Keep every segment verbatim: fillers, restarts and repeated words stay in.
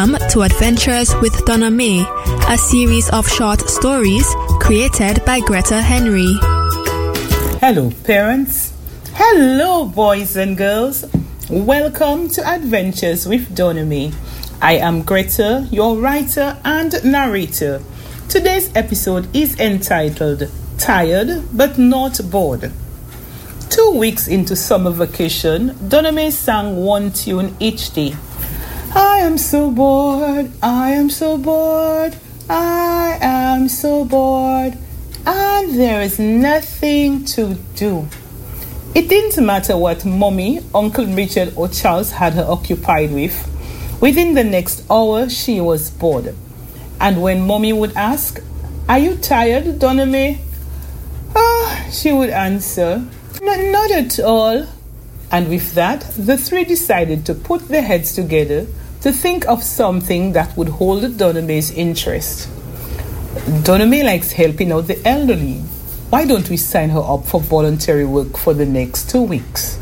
Welcome to Adventures with Donna May, a series of short stories created by Greta Henry. Hello parents, hello boys and girls, welcome to Adventures with Donna May. I am Greta, your writer and narrator. Today's episode is entitled Tired But Not Bored. Two weeks into summer vacation, Donna May sang one tune each day. I am so bored, I am so bored, I am so bored, and there is nothing to do. It didn't matter what Mommy, Uncle Richard or Charles had her occupied with. Within the next hour, she was bored. And when Mommy would ask, "Are you tired, Donna May?" Ah, she would answer, "No, not at all." And with that, the three decided to put their heads together to think of something that would hold Donna May's interest. Donna May likes helping out the elderly. Why don't we sign her up for voluntary work for the next two weeks?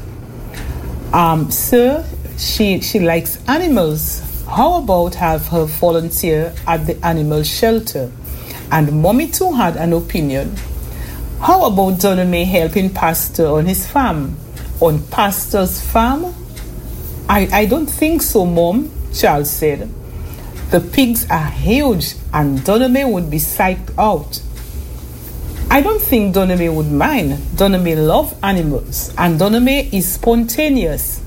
Um, sir, she she likes animals. How about have her volunteer at the animal shelter? And Mommy too had an opinion. How about Donna May helping Pastor on his farm? On Pastor's farm? I, I don't think so, Mom, Charles said. The pigs are huge and Donna May would be psyched out. I don't think Donna May would mind. Donna May loves animals and Donna May is spontaneous.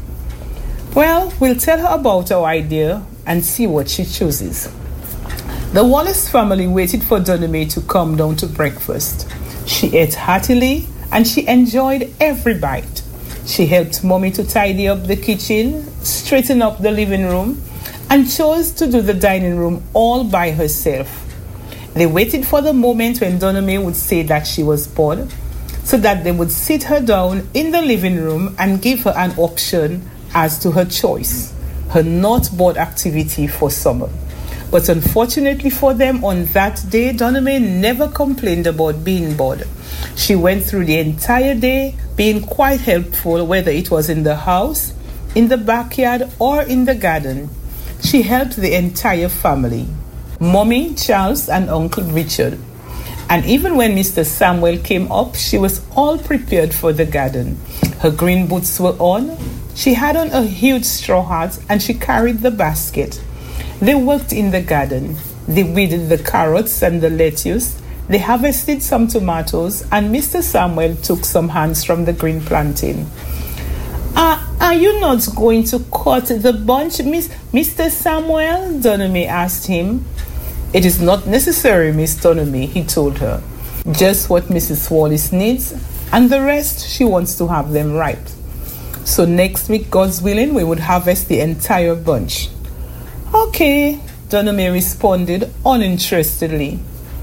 Well, we'll tell her about our idea and see what she chooses. The Wallace family waited for Donna May to come down to breakfast. She ate heartily and she enjoyed every bite. She helped Mommy to tidy up the kitchen, straighten up the living room, and chose to do the dining room all by herself. They waited for the moment when Donna May would say that she was bored, so that they would sit her down in the living room and give her an option as to her choice, her not bored activity for summer. But unfortunately for them, on that day, Donna May never complained about being bored. She went through the entire day being quite helpful, whether it was in the house, in the backyard, or in the garden. She helped the entire family, Mommy, Charles, and Uncle Richard. And even when Mister Samuel came up, she was all prepared for the garden. Her green boots were on, she had on a huge straw hat, and she carried the basket. They worked in the garden. They weeded the carrots and the lettuce. They harvested some tomatoes, and Mister Samuel took some hands from the green planting. Uh, are you not going to cut the bunch, Miss, Mister Samuel? Donna May asked him. It is not necessary, Miss Donna May, he told her. Just what Missus Wallace needs, and the rest she wants to have them ripe. So next week, God's willing, we would harvest the entire bunch. Okay, Donna May responded uninterestedly.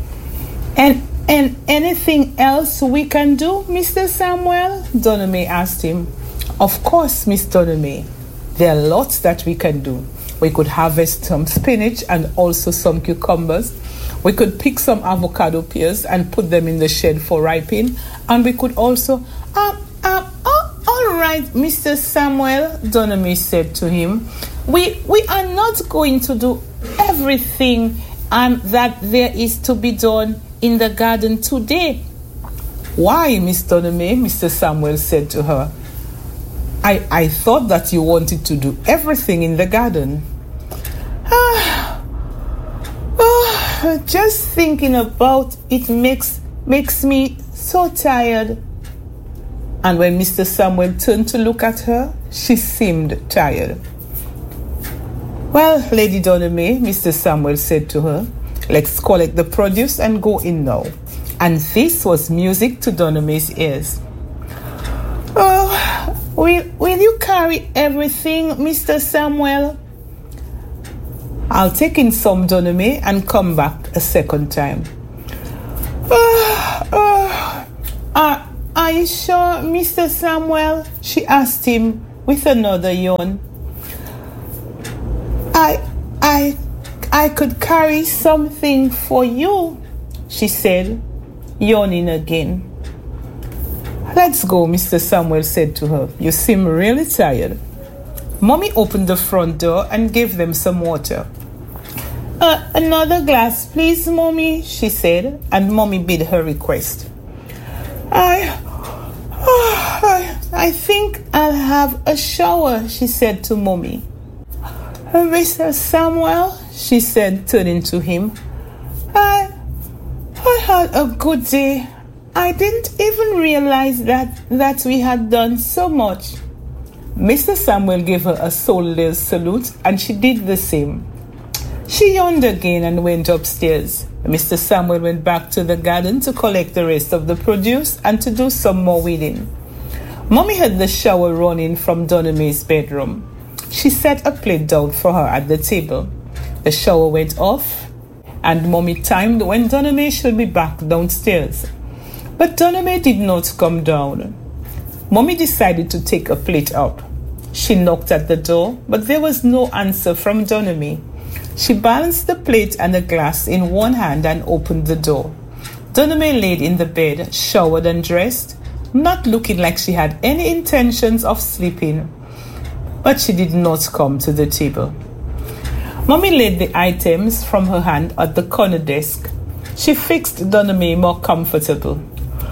And and anything else we can do, Mister Samuel? Donna May asked him. Of course, Miss Donna May. There are lots that we can do. We could harvest some spinach and also some cucumbers. We could pick some avocado pears and put them in the shed for ripening. And we could also... Um, um, oh, all right, Mister Samuel, Donna May said to him. We we are not going to do everything um, that there is to be done in the garden today. Why, Miss Donna May? Mister Samuel said to her. I, I thought that you wanted to do everything in the garden. Ah, oh, just thinking about it makes makes me so tired. And when Mister Samuel turned to look at her, she seemed tired. Well, Lady Donna May, Mister Samuel said to her, let's collect the produce and go in now. And this was music to Donna May's ears. Oh, will, will you carry everything, Mister Samuel? I'll take in some, Donna May, and come back a second time. Oh, oh, are, are you sure, Mister Samuel? She asked him with another yawn. I, I, I could carry something for you, she said, yawning again. Let's go, Mister Samuel said to her. You seem really tired. Mommy opened the front door and gave them some water. Uh, another glass, please, Mommy, she said, and Mommy bid her request. I, oh, I, I think I'll have a shower, she said to Mommy. Mister Samuel, she said, turning to him, I, I had a good day. I didn't even realize that, that we had done so much. Mister Samuel gave her a soulless salute, and she did the same. She yawned again and went upstairs. Mister Samuel went back to the garden to collect the rest of the produce and to do some more weeding. Mommy had the shower running from Donna Mae's bedroom. She set a plate down for her at the table. The shower went off, and Mommy timed when Donna Mae should be back downstairs. But Donna Mae did not come down. Mommy decided to take a plate up. She knocked at the door, but there was no answer from Donna Mae. She balanced the plate and the glass in one hand and opened the door. Donna Mae laid in the bed, showered and dressed, not looking like she had any intentions of sleeping. But she did not come to the table. Mommy laid the items from her hand at the corner desk. She fixed Donna Mae more comfortable.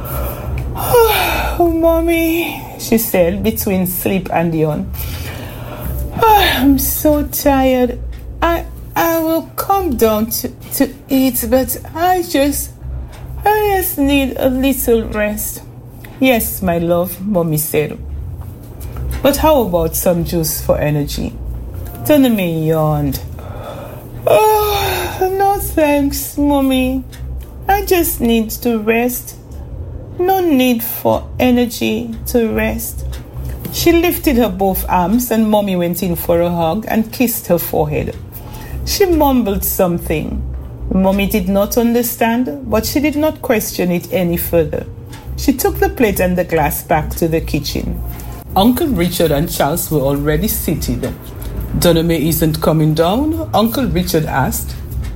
Oh, Mommy, she said between sleep and yawn. Oh, I'm so tired. I I will come down to, to eat, but I just I just need a little rest. Yes, my love, Mommy said. But how about some juice for energy? Donna Mae yawned. Oh, no thanks, Mommy. I just need to rest. No need for energy to rest. She lifted her both arms and Mommy went in for a hug and kissed her forehead. She mumbled something. Mommy did not understand, but she did not question it any further. She took the plate and the glass back to the kitchen. Uncle Richard and Charles were already seated. Donna Mae isn't coming down? Uncle Richard asked.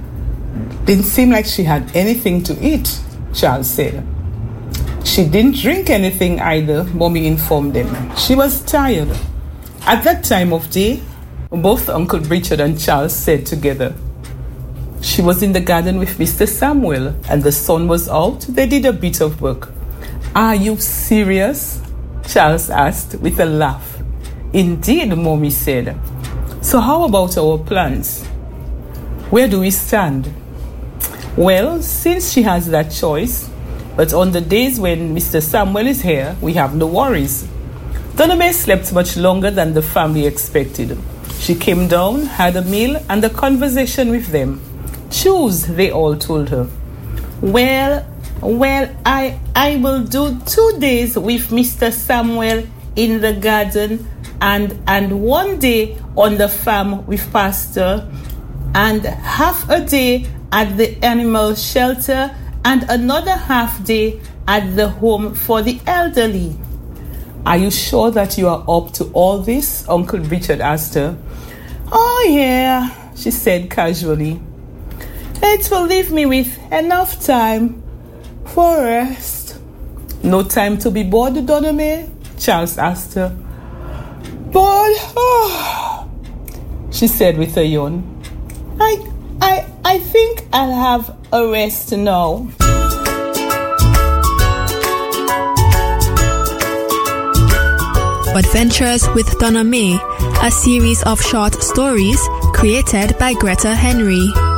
Didn't seem like she had anything to eat, Charles said. She didn't drink anything either, Mommy informed them. She was tired. At that time of day, both Uncle Richard and Charles said together. She was in the garden with Mister Samuel, and the sun was out. They did a bit of work. Are you serious? Charles asked with a laugh. Indeed, Mommy said. So how about our plans? Where do we stand? Well, since she has that choice, but on the days when Mister Samuel is here, we have no worries. Donna Mae slept much longer than the family expected. She came down, had a meal, and a conversation with them. Choose, they all told her. Well, well, I I will do two days with Mister Samuel in the garden and and one day on the farm with Pastor and half a day at the animal shelter and another half day at the home for the elderly. Are you sure that you are up to all this? Uncle Richard asked her. Oh yeah, she said casually. It will leave me with enough time for rest. No time to be bored, Donna Mae? Charles asked her. Bored? Oh, she said with a yawn. I, I, I think I'll have a rest now. Adventures with Donna Mae, a series of short stories created by Greta Henry.